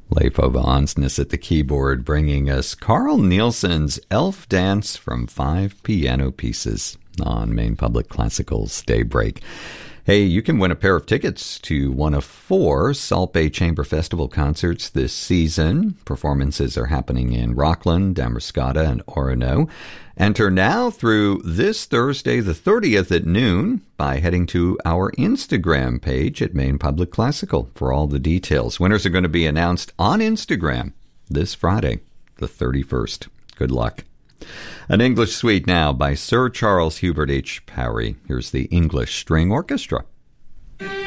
Leif Ove Ansnes at the keyboard, bringing us Carl Nielsen's Elf Dance from 5 piano pieces on Maine Public Classical's Daybreak. Hey, you can win a pair of tickets to one of 4 Salt Bay Chamber Festival concerts this season. Performances are happening in Rockland, Damariscotta, and Orono. Enter now through this Thursday, the 30th at noon, by heading to our Instagram page at Maine Public Classical for all the details. Winners are going to be announced on Instagram this Friday, the 31st. Good luck. An English Suite now by Sir Charles Hubert H. Parry. Here's the English String Orchestra.